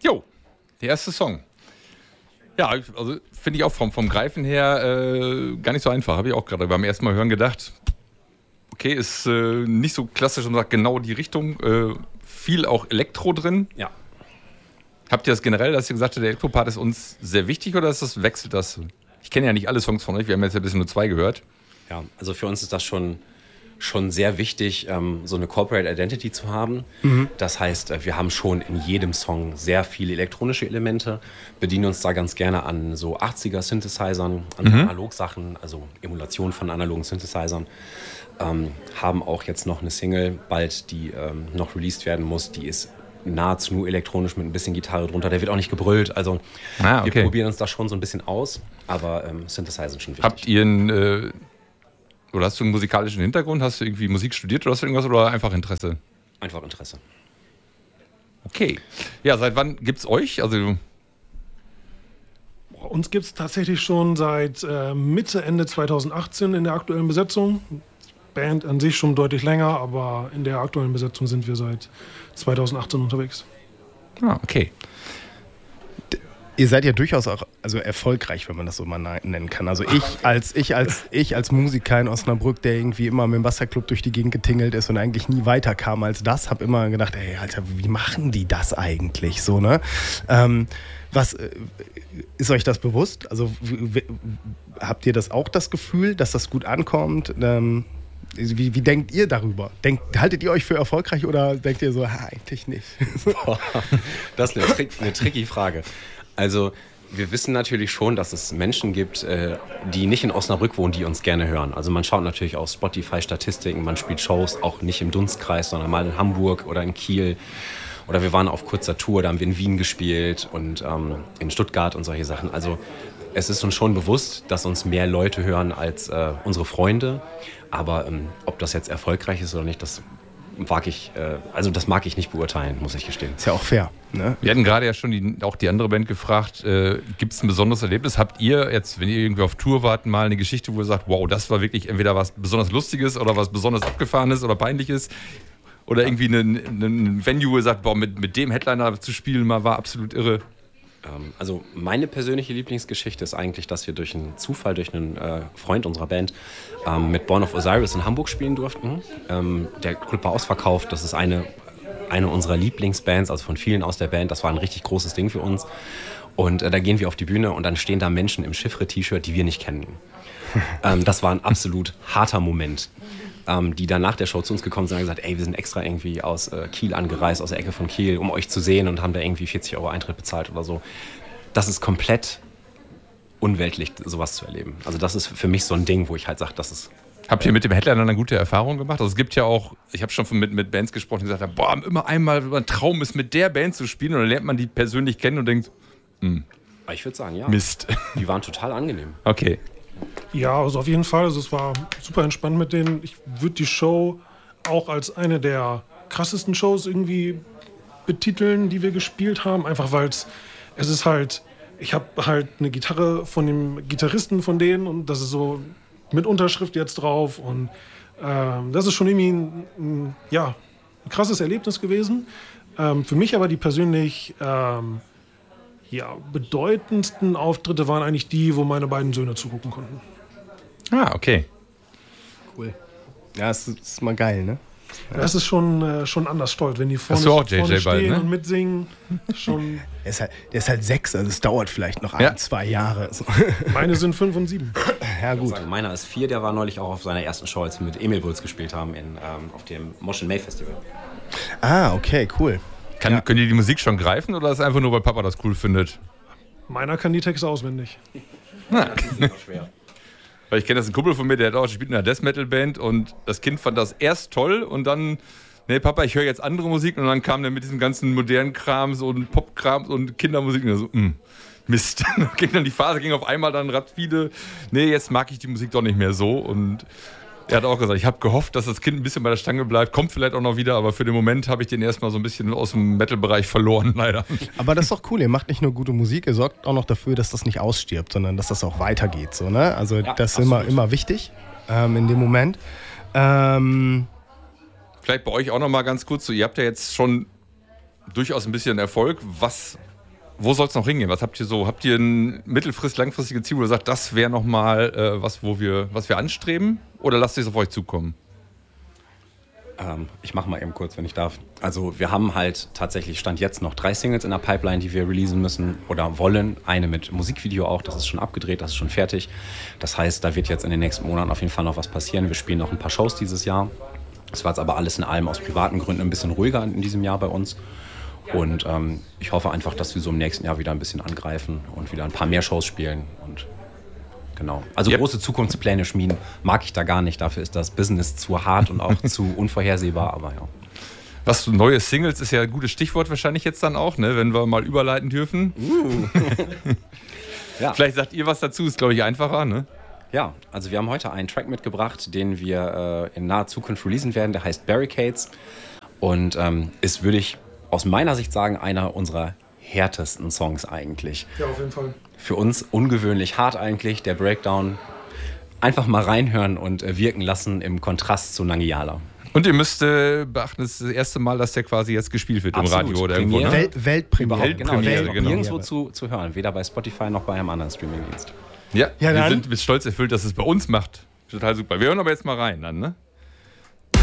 Jo, der erste Song. Ja, also finde ich auch vom Greifen her gar nicht so einfach. Habe ich auch gerade beim ersten Mal hören gedacht. Okay, ist nicht so klassisch und sagt genau die Richtung. Viel auch Elektro drin. Ja. Habt ihr das generell, dass ihr gesagt habt, der Elektropart ist uns sehr wichtig oder wechselt das? Ich kenne ja nicht alle Songs von euch, wir haben jetzt ein bisschen nur 2 gehört. Ja, also für uns ist das schon sehr wichtig, so eine Corporate Identity zu haben. Das heißt, wir haben schon in jedem Song sehr viele elektronische Elemente, bedienen uns da ganz gerne an so 80er Synthesizern, an Analogsachen, also Emulation von analogen Synthesizern. Haben auch jetzt noch eine Single bald, die noch released werden muss, die ist nahezu nur elektronisch mit ein bisschen Gitarre drunter. Der wird auch nicht gebrüllt, also wir probieren uns da schon so ein bisschen aus, aber Synthesizer sind schon wichtig. Habt ihr oder hast du einen musikalischen Hintergrund? Hast du irgendwie Musik studiert oder hast du irgendwas oder einfach Interesse? Einfach Interesse. Okay. Ja, seit wann gibt's euch? Also Uns gibt es tatsächlich schon seit Mitte, Ende 2018 in der aktuellen Besetzung. Band an sich schon deutlich länger, aber in der aktuellen Besetzung sind wir seit 2018 unterwegs. Ah, okay. Ihr seid ja durchaus auch erfolgreich, wenn man das so mal nennen kann. Also ich als Musiker in Osnabrück, der irgendwie immer mit dem Wasserclub durch die Gegend getingelt ist und eigentlich nie weiterkam als das, habe immer gedacht, ey, Alter, wie machen die das eigentlich so, ne? Was ist euch das bewusst? Also habt ihr das auch das Gefühl, dass das gut ankommt? Wie denkt ihr darüber? Haltet ihr euch für erfolgreich oder denkt ihr so, eigentlich nicht? Boah, das ist eine tricky Frage. Also wir wissen natürlich schon, dass es Menschen gibt, die nicht in Osnabrück wohnen, die uns gerne hören. Also man schaut natürlich auf Spotify-Statistiken, man spielt Shows auch nicht im Dunstkreis, sondern mal in Hamburg oder in Kiel. Oder wir waren auf kurzer Tour, da haben wir in Wien gespielt und in Stuttgart und solche Sachen. Also es ist uns schon bewusst, dass uns mehr Leute hören als unsere Freunde. Aber ob das jetzt erfolgreich ist oder nicht, das mag ich nicht beurteilen, muss ich gestehen. Ist ja auch fair, ne? Wir hatten gerade ja schon auch die andere Band gefragt, gibt es ein besonderes Erlebnis? Habt ihr jetzt, wenn ihr irgendwie auf Tour wart, mal eine Geschichte, wo ihr sagt, wow, das war wirklich entweder was besonders Lustiges oder was besonders Abgefahrenes oder Peinliches? Oder irgendwie ein Venue, wo ihr sagt, boah, mit dem Headliner zu spielen mal war absolut irre? Also meine persönliche Lieblingsgeschichte ist eigentlich, dass wir durch einen Zufall, durch einen Freund unserer Band mit Born of Osiris in Hamburg spielen durften. Der Club war ausverkauft, das ist eine unserer Lieblingsbands, also von vielen aus der Band. Das war ein richtig großes Ding für uns. Und da gehen wir auf die Bühne und dann stehen da Menschen im Chiffre-T-Shirt, die wir nicht kennen. Das war ein absolut harter Moment. Die dann nach der Show zu uns gekommen sind und gesagt, ey, wir sind extra irgendwie aus Kiel angereist, aus der Ecke von Kiel, um euch zu sehen und haben da irgendwie 40 € Eintritt bezahlt oder so. Das ist komplett unweltlich, sowas zu erleben. Also das ist für mich so ein Ding, wo ich halt sage, das ist... Habt ihr mit dem Headliner eine gute Erfahrung gemacht? Also es gibt ja auch, ich habe schon mit Bands gesprochen, die gesagt haben, boah, immer einmal ein Traum ist, mit der Band zu spielen und dann lernt man die persönlich kennen und denkt, ich würde sagen, ja. Mist. Die waren total angenehm. Okay. Ja, also auf jeden Fall. Also es war super entspannt mit denen. Ich würde die Show auch als eine der krassesten Shows irgendwie betiteln, die wir gespielt haben. Einfach weil es ist halt, ich habe halt eine Gitarre von dem Gitarristen von denen und das ist so mit Unterschrift jetzt drauf. Und das ist schon irgendwie ein krasses Erlebnis gewesen. Für mich aber die persönlich bedeutendsten Auftritte waren eigentlich die, wo meine beiden Söhne zugucken konnten. Ah, okay. Cool. Ja, es ist mal geil, ne? Das ist schon anders stolz, wenn die vorne, Hast du auch JJ vorne bald, stehen ne? und mitsingen. Schon. Der ist halt 6, also es dauert vielleicht noch 1-2 Jahre. So. Meine sind 5 und 7. Ja, gut. Sagen, meiner ist 4, der war neulich auch auf seiner ersten Show, als wir mit Emil Bulls gespielt haben auf dem Mosh in May Festival. Ah, okay, cool. Könnt ihr die Musik schon greifen oder ist es einfach nur, weil Papa das cool findet? Meiner kann die Texte auswendig. Na. Das ist auch schwer. Weil ich kenne das, ein Kumpel von mir, der spielt in einer Death-Metal-Band und das Kind fand das erst toll und dann, nee Papa, ich höre jetzt andere Musik und dann kam der mit diesem ganzen modernen Kram, so ein Pop-Kram und Kindermusik und so, Mist. Die Phase ging auf einmal dann rapide, nee, jetzt mag ich die Musik doch nicht mehr so und er hat auch gesagt, ich habe gehofft, dass das Kind ein bisschen bei der Stange bleibt, kommt vielleicht auch noch wieder, aber für den Moment habe ich den erstmal so ein bisschen aus dem Metal-Bereich verloren, leider. Aber das ist doch cool, ihr macht nicht nur gute Musik, ihr sorgt auch noch dafür, dass das nicht ausstirbt, sondern dass das auch weitergeht. So, ne? Also ja, das ist immer wichtig in dem Moment. Vielleicht bei euch auch noch mal ganz kurz, so, ihr habt ja jetzt schon durchaus ein bisschen Erfolg. Was Wo soll es noch hingehen? Was habt ihr so? Habt ihr ein langfristiges Ziel, wo ihr sagt, das wäre nochmal was wir anstreben? Oder lasst es auf euch zukommen? Ich mache mal eben kurz, wenn ich darf. Also wir haben halt tatsächlich Stand jetzt noch 3 Singles in der Pipeline, die wir releasen müssen oder wollen. Eine mit Musikvideo auch, das ist schon abgedreht, das ist schon fertig. Das heißt, da wird jetzt in den nächsten Monaten auf jeden Fall noch was passieren. Wir spielen noch ein paar Shows dieses Jahr. Es war jetzt aber alles in allem aus privaten Gründen ein bisschen ruhiger in diesem Jahr bei uns. Und ich hoffe einfach, dass wir so im nächsten Jahr wieder ein bisschen angreifen und wieder ein paar mehr Shows spielen. Und genau. Also große Zukunftspläne schmieden mag ich da gar nicht. Dafür ist das Business zu hart und auch zu unvorhersehbar. Aber ja. Was neue Singles ist ja ein gutes Stichwort wahrscheinlich jetzt dann auch, ne? Wenn wir mal überleiten dürfen. Ja. Vielleicht sagt ihr was dazu, ist glaube ich einfacher, ne? Ja, also wir haben heute einen Track mitgebracht, den wir in naher Zukunft releasen werden. Der heißt Barricades und ist, würde ich aus meiner Sicht sagen, einer unserer härtesten Songs eigentlich. Ja, auf jeden Fall. Für uns ungewöhnlich hart eigentlich, der Breakdown. Einfach mal reinhören und wirken lassen im Kontrast zu Nangiala. Und ihr müsst beachten, es ist das erste Mal, dass der quasi jetzt gespielt wird im Radio oder irgendwo. Premiere. Ne? Weltpremiere. Genau, die ist genau. nirgendwo zu hören, weder bei Spotify noch bei einem anderen Streamingdienst. Ja, Ja, wir dann- sind mit Stolz erfüllt, dass es bei uns macht. Total super. Wir hören aber jetzt mal rein dann, ne?